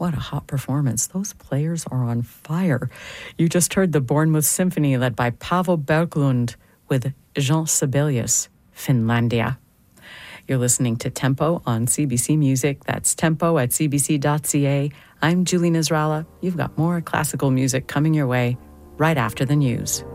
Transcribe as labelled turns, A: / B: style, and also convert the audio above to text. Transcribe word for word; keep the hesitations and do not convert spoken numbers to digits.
A: What a hot performance. Those players are on fire. You just heard the Bournemouth Symphony led by Paavo Berglund with Jean Sibelius, Finlandia. You're listening to Tempo on C B C Music. That's tempo at c b c dot c a. I'm Julie Nasrallah. You've got more classical music coming your way right after the news.